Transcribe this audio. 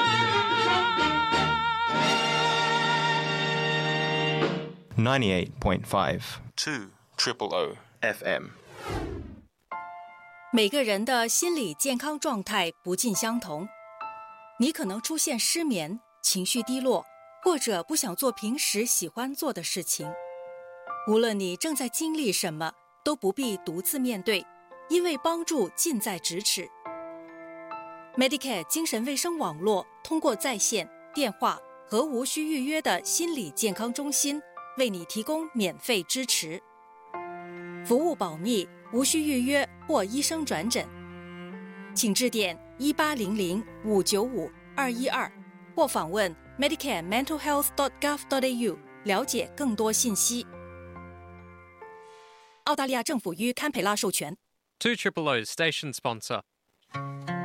98.5 2 FM。 每个人的心理健康状态不尽相同，你可能出现失眠、情绪低落，或者不想做平时喜欢做的事情。无论你正在经历什么，都不必独自面对，因为帮助近在咫尺。Medicare 精神卫生网络通过在线、电话和无需预约的心理健康中心，为你提供免费支持。服务保密，无需预约或医生转诊，请致电1800-595-212或访问 medicarementalhealth.gov.au 了解更多信息。澳大利亚政府于堪培拉授权。 2 Station Sponsor